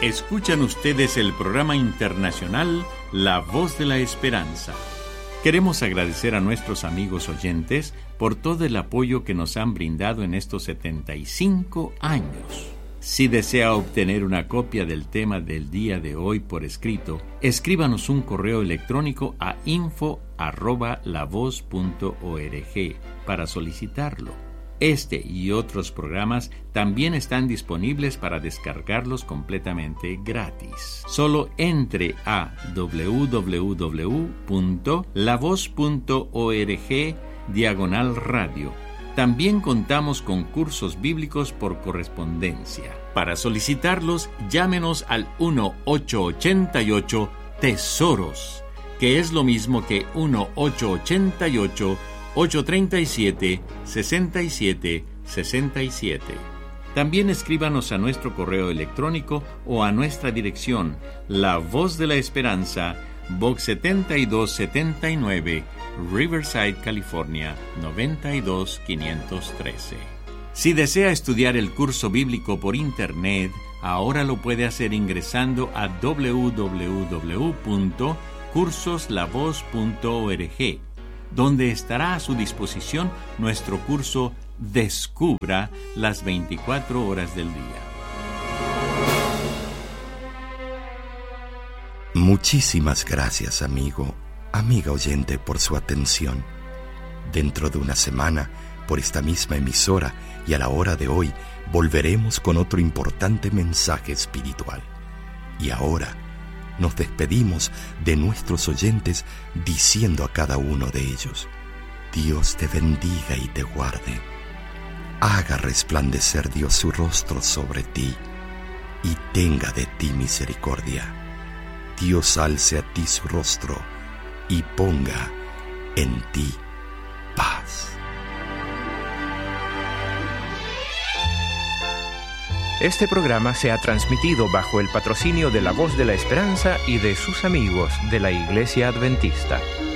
Escuchan ustedes el programa internacional La Voz de la Esperanza. Queremos agradecer a nuestros amigos oyentes por todo el apoyo que nos han brindado en estos 75 años. Si desea obtener una copia del tema del día de hoy por escrito, escríbanos un correo electrónico a info@lavoz.org para solicitarlo. Este y otros programas también están disponibles para descargarlos completamente gratis. Solo entre a www.lavoz.org/radio. También contamos con cursos bíblicos por correspondencia. Para solicitarlos, llámenos al 1-888-TESOROS, que es lo mismo que 1-888-837-6767. También escríbanos a nuestro correo electrónico o a nuestra dirección, La Voz de la Esperanza, Box 7279, Riverside, California, 92513. Si desea estudiar el curso bíblico por Internet, ahora lo puede hacer ingresando a www.cursoslavoz.org, donde estará a su disposición nuestro curso Descubra las 24 horas del día. Muchísimas gracias, amigo, amiga oyente, por su atención. Dentro de una semana, por esta misma emisora y a la hora de hoy, volveremos con otro importante mensaje espiritual. Y ahora nos despedimos de nuestros oyentes diciendo a cada uno de ellos: Dios te bendiga y te guarde. Haga resplandecer Dios su rostro sobre ti y tenga de ti misericordia. Dios alce a ti su rostro y ponga en ti paz. Este programa se ha transmitido bajo el patrocinio de La Voz de la Esperanza y de sus amigos de la Iglesia Adventista.